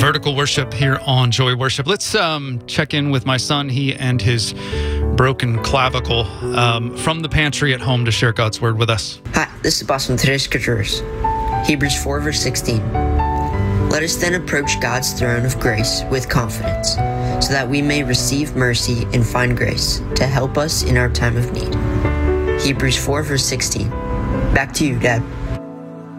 Vertical worship here on Joy Worship. Let's check in with my son. He and his broken clavicle from the pantry at home to share God's word with us. Hi, this is Boston. Today's scripture is Hebrews 4, verse 16. Let us then approach God's throne of grace with confidence, so that we may receive mercy and find grace to help us in our time of need. Hebrews 4, verse 16. Back to you, Dad.